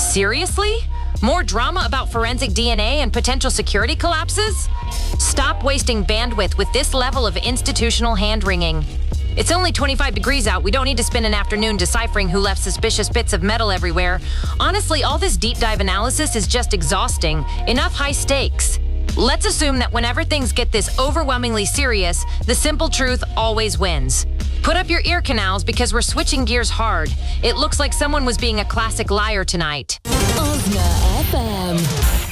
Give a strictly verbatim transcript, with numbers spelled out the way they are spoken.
Seriously? More drama about forensic D N A and potential security collapses? Stop wasting bandwidth with this level of institutional hand-wringing. It's only twenty-five degrees out. We don't need to spend an afternoon deciphering who left suspicious bits of metal everywhere. Honestly, all this deep dive analysis is just exhausting. Enough high stakes. Let's assume that whenever things get this overwhelmingly serious, the simple truth always wins. Put up your ear canals because we're switching gears hard. It looks like someone was being a classic liar tonight. Osna F M.